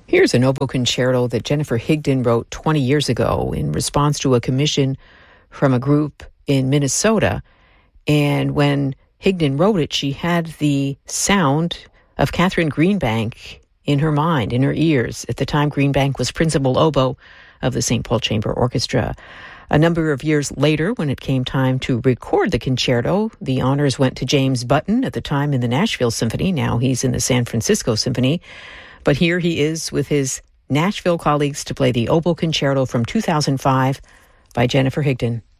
Here's an oboe concerto that Jennifer Higdon wrote 20 years ago in response to a commission from a group in Minnesota. And when Higdon wrote it, she had the sound of Catherine Greenbank in her mind, in her ears. At the time, Greenbank was principal oboe of the St. Paul Chamber Orchestra. A number of years later, when it came time to record the concerto, the honors went to James Button, at the time in the Nashville Symphony. Now he's in the San Francisco Symphony. But here he is with his Nashville colleagues to play the oboe concerto from 2005 by Jennifer Higdon.